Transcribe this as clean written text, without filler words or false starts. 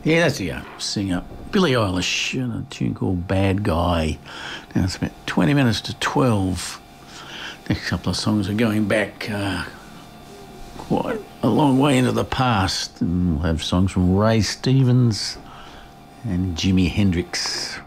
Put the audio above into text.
Yeah, that's the singer. Billie Eilish and a tune called Bad Guy. Now it's about 20 minutes to 12. Next couple of songs are going back quite a long way into the past. And we'll have songs from Ray Stevens and Jimi Hendrix.